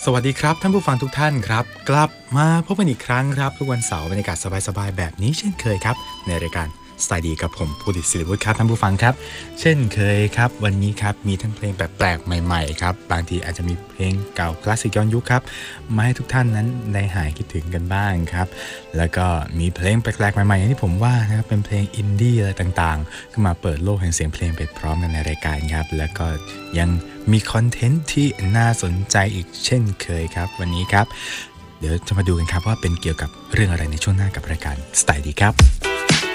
สวัสดีครับท่านผู้ฟังทุกท่านครับกลับมาพบกันอีกครั้งครับทุกวันเสาร์บรรยากาศสบายๆแบบนี้เช่นเคยครับในรายการสไตล์ดีกับผมภูดิตศิริวุฒิครับท่านผู้ฟังครับเช่นเคยครับวันนี้ครับมีทั้งเพลงแปลกๆใหม่ๆครับบางทีอาจจะมีเพลงเก่าคลาสสิกย้อนยุคครับมาให้ทุกท่านนั้นได้หายคิดถึงกันบ้างครับแล้วก็มีเพลงแปลกๆใหม่ๆอย่างที่ผมว่านะครับเป็นเพลงอินดี้อะไรต่างๆก็มาเปิดโลกแห่งเสียงเพลงไปพร้อมกันในรายการครับแล้วก็ยังมีคอนเทนต์ที่น่าสนใจอีกเช่นเคยครับวันนี้ครับเดี๋ยวจะมาดูกันครับว่าเป็นเกี่ยวกับเรื่องอะไรในช่วงหน้ากับรายการสไตล์ดีครับ